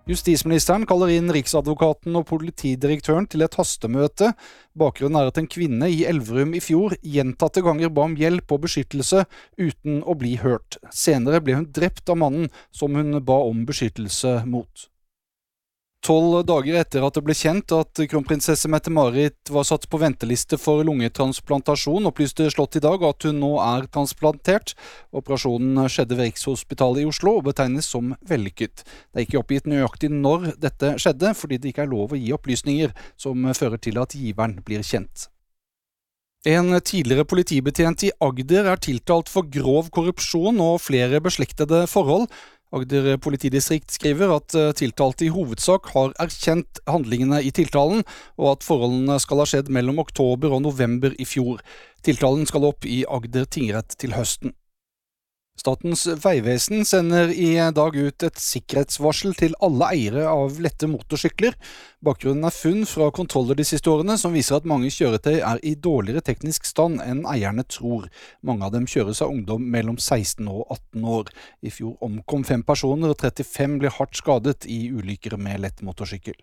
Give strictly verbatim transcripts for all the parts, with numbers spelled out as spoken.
Justisministeren kaller inn Riksadvokaten og politidirektøren til et hastemøte. Bakgrunnen er at en kvinne i Elverum i fjor gjentatte ganger ba om hjelp og beskyttelse uten å bli hørt. Senere ble hun drept av mannen som hun ba om beskyttelse mot. Tolv dager etter at det ble kjent at kronprinsesse Mette-Marit var satt på venteliste for lungetransplantasjon, opplyste Slott i dag at hun nå er transplantert. Operasjonen skjedde ved Rikshospitalet i Oslo og betegnes som vellykket. Det er ikke oppgitt nøyaktig når dette skjedde, fordi det ikke er lov å gi opplysninger som fører til at giveren blir kjent. En tidligere politibetjent i Agder er tiltalt for grov korrupsjon og flere beslektede forhold. Agder politidistrikt skriver at tiltalte i hovedsak har erkjent handlingene i tiltalen, og at forholdene skal ha skjedd mellom oktober og november i fjor. Tiltalen skal opp i Agder tingrett til høsten. Statens Vegvesen sender i dag ut et sikkerhetsvarsel til alle eiere av lette motorsykler. Bakgrunnen er funn fra kontroller de siste årene som viser at mange kjøretøy er i dårligere teknisk stand enn eierne tror. Mange av dem kjøres av ungdom mellom seksten og atten år. I fjor omkom fem personer og trettifem ble hardt skadet i ulykker med lett motorsykkel.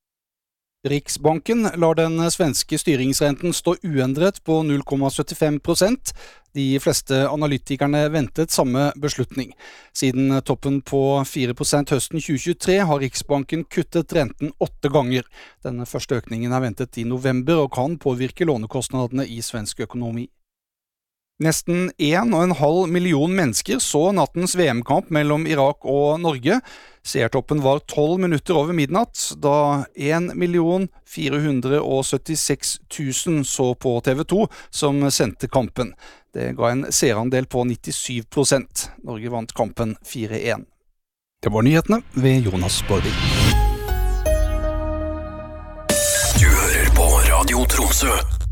Riksbanken lar den svenske styringsrenten stå uendret på null komma syttifem prosent. De fleste analytikerne ventet samme beslutning. Siden toppen på fire prosent høsten tjue tjuetre har Riksbanken kuttet renten åtte ganger. Den første økningen er ventet i november og kan påvirke lånekostnadene i svensk økonomi. Nesten en og en halv million mennesker så nattens V M-kamp mellom Irak og Norge. Seertoppen var tolv minutter over midnatt, da en million fire hundre og syttiseks tusen så på T V to, som sendte kampen. Det ga en seerandel på nittisyv prosent. Norge vant kampen fire én. Det var nyhetene ved Jonas Borvik. Du hører på Radio Tromsø.